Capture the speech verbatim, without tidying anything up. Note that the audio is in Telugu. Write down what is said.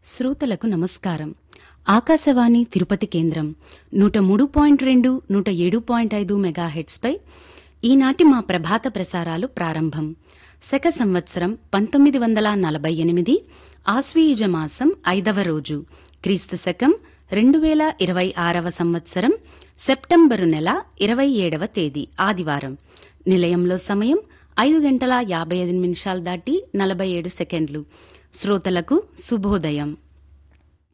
శ్రోతలకు నమస్కారం. ఆకాశవాణి తిరుపతి కేంద్రం నూట మూడు పాయింట్ రెండు నూట ఏడు పాయింట్ ఐదు మెగాహెట్స్పై ఈనాటి మా ప్రభాత ప్రసారాలు ప్రారంభం. శక సంవత్సరం పంతొమ్మిది వందల నలభై ఎనిమిది ఆశ్వీయుజ మాసం ఐదవ రోజు, క్రీస్తు శకం రెండు వేల ఇరవై ఆరవ సంవత్సరం సెప్టెంబరు నెల ఇరవై ఏడవ తేదీ ఆదివారం. నిలయంలో సమయం ఐదు గంటల యాభై ఐదు నిమిషాలు దాటి నలభై ఏడు సెకండ్లు. శ్రోతలకు శుభోదయం.